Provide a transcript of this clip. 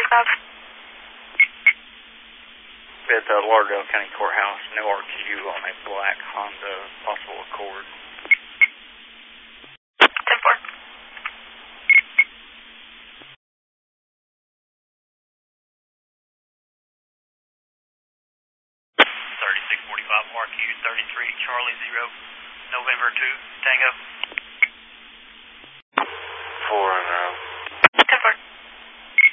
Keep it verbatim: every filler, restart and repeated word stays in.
five. At the Lauderdale County Courthouse, no R Q on a black Honda, possible Accord. ten four. thirty-six forty-five R Q thirty-three Charlie zero November two Tango. four and